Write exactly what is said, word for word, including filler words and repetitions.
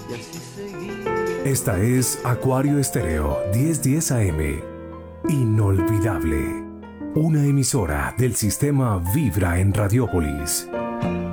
y así seguir. Esta es Acuario Estéreo diez diez A M. Inolvidable. Una emisora del sistema Vibra en Radiópolis.